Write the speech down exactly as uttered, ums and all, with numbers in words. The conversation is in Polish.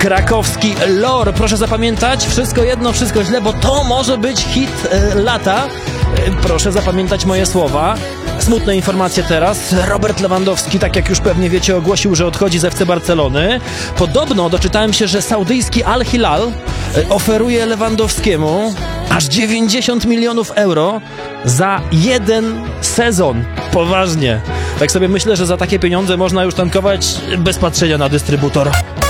Krakowski Lor. Proszę zapamiętać, wszystko jedno, wszystko źle, bo to może być hit e, lata. E, proszę zapamiętać moje słowa. Smutne informacje teraz. Robert Lewandowski, tak jak już pewnie wiecie, ogłosił, że odchodzi z F C Barcelony. Podobno doczytałem się, że saudyjski Al Hilal e, oferuje Lewandowskiemu aż dziewięćdziesiąt milionów euro za jeden sezon. Poważnie. Tak sobie myślę, że za takie pieniądze można już tankować bez patrzenia na dystrybutor.